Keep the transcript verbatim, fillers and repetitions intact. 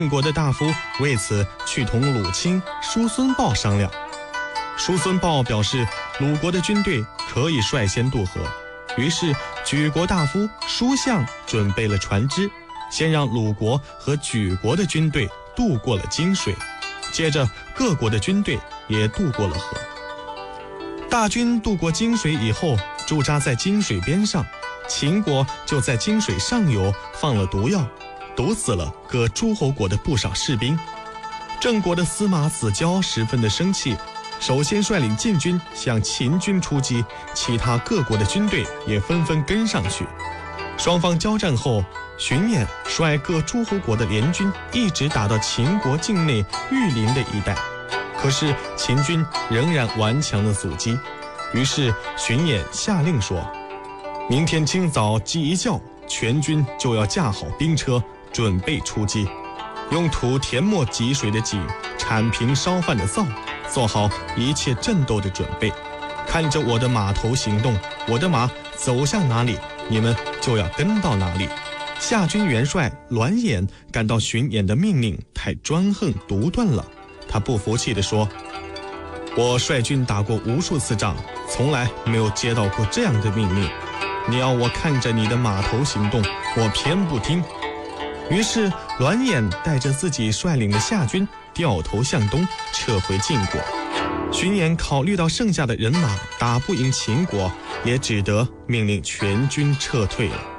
晋国的大夫为此去同鲁卿叔孙豹商量。叔孙豹表示鲁国的军队可以率先渡河，于是莒国大夫叔向准备了船只，先让鲁国和莒国的军队渡过了荆水，接着各国的军队也渡过了河。大军渡过荆水以后，驻扎在荆水边上，秦国就在荆水上游放了毒药，毒死了各诸侯国的不少士兵。郑国的司马子交十分的生气，首先率领晋军向秦军出击，其他各国的军队也纷纷跟上去。双方交战后，荀偃率各诸侯国的联军一直打到秦国境内玉林的一带，可是秦军仍然顽强的阻击。于是荀偃下令说，明天清早鸡一叫，全军就要架好兵车，准备出击，用土填没积水的井，铲平烧饭的灶，做好一切战斗的准备。看着我的马头行动，我的马走向哪里，你们就要跟到哪里。夏军元帅栾衍感到荀偃的命令太专横独断了，他不服气地说，我率军打过无数次仗，从来没有接到过这样的命令，你要我看着你的马头行动，我偏不听。于是栾衍带着自己率领的夏军掉头向东撤回晋国。荀偃考虑到剩下的人马打不赢秦国，也只得命令全军撤退了。